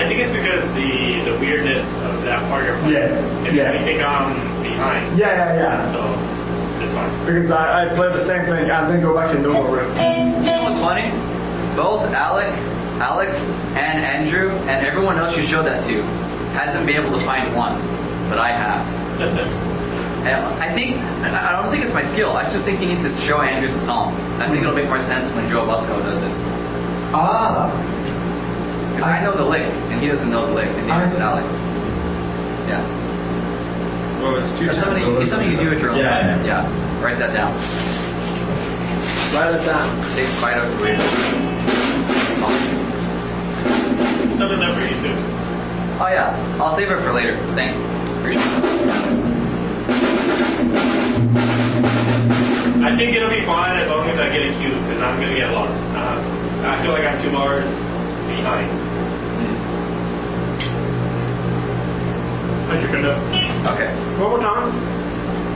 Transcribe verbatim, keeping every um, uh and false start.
I think it's because the the weirdness of that part you're playing. Yeah, It yeah. makes me think I'm behind. Yeah, yeah, yeah. So it's fine. Because I, I played the same thing and then go back to normal riff. You know what's funny? Both Alec, Alex, and Andrew, and everyone else you showed that to, hasn't been able to find one, but I have. And I think I don't think it's my skill. I just think you need to show Andrew the song. I think it'll make more sense when Joe Busco does it. Ah. Because I, I know the lick, and he doesn't know the lick, and neither does Alex. Yeah. Well, it's two That's something, it's something you do at your own yeah, time. Yeah. yeah. Write that down. Write it down. Say Spider for you. Something there for you too. Oh yeah, I'll save it for later. Thanks. Appreciate it. I think it'll be fine as long as I get a cue, because I'm gonna get lost. Uh, I feel like I'm too far behind. I took a note. Okay. One more time.